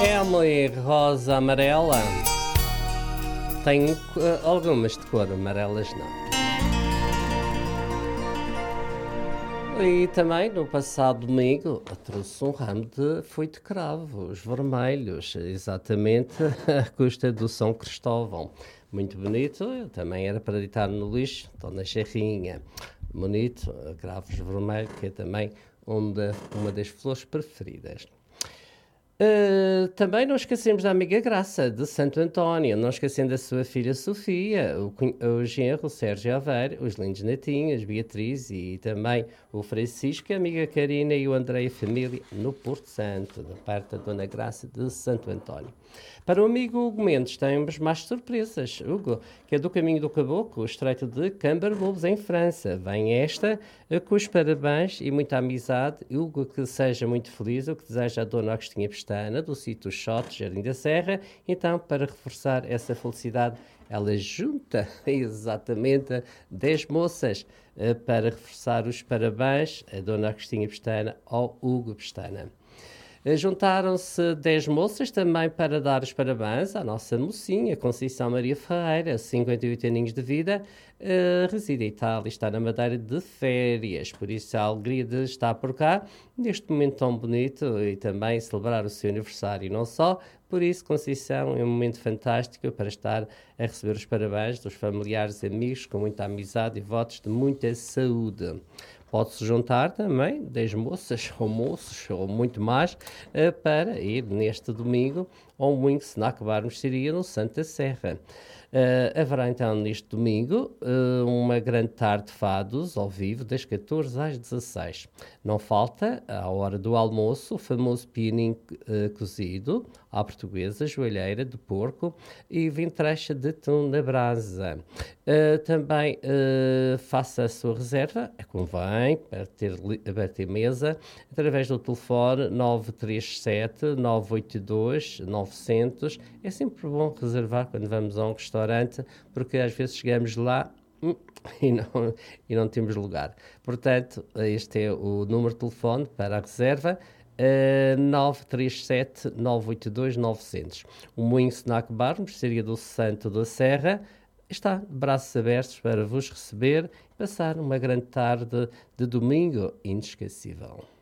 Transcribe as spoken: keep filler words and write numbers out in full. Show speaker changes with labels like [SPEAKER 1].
[SPEAKER 1] Emily Rosa Amarela. Tenho uh, algumas de cor, amarelas não. E também no passado domingo trouxe um ramo de foi de cravos vermelhos, exatamente à custa do São Cristóvão. Muito bonito, também era para deitar no lixo, estou na charrinha. Bonito, cravos vermelhos, que é também uma, uma das flores preferidas. Uh, também não esquecemos da amiga Graça, de Santo António, não esquecendo da sua filha Sofia, o, o genro Sérgio Aveiro, os lindos netinhos, Beatriz e também o Francisco, a amiga Karina e o André e a família no Porto Santo, da parte da Dona Graça de Santo António. Para o amigo Hugo Mendes temos mais surpresas. Hugo, que é do Caminho do Caboclo, o estreito de Cambarbolhos, em França. Vem esta com os parabéns e muita amizade. Hugo, que seja muito feliz, o que deseja a Dona Agostinha Pestana, do sítio Xote, Jardim da Serra. Então, para reforçar essa felicidade, ela junta exatamente dez moças para reforçar os parabéns a Dona Agostinha Pestana ao Hugo Pestana. Juntaram-se dez moças também para dar os parabéns à nossa mocinha, Conceição Maria Ferreira, cinquenta e oito aninhos de vida, uh, reside em Itália e está na Madeira de férias. Por isso a alegria de estar por cá, neste momento tão bonito, e também celebrar o seu aniversário. Não só, por isso Conceição é um momento fantástico para estar a receber os parabéns dos familiares e amigos, com muita amizade e votos de muita saúde. Pode-se juntar também dez moças ou moços ou muito mais uh, para ir neste domingo ao Moinho Snack Bar Mercearia no Santa Serra. Uh, haverá então neste domingo uh, uma grande tarde de fados ao vivo das catorze às dezasseis. Não falta, à hora do almoço, o famoso pianinho uh, cozido à portuguesa, joelheira de porco e ventrecha de atum na brasa. Uh, também uh, faça a sua reserva, convém, para ter, para ter mesa, através do telefone nove três sete, nove oito dois, nove zero zero. É sempre bom reservar quando vamos a um restaurante, porque às vezes chegamos lá hum, e, não, e não temos lugar. Portanto, este é o número de telefone para a reserva. Uh, nove três sete, nove oito dois, nove zero zero. O Moinho Snack Bar, Mercearia do Santo da Serra, está de braços abertos para vos receber e passar uma grande tarde de domingo inesquecível.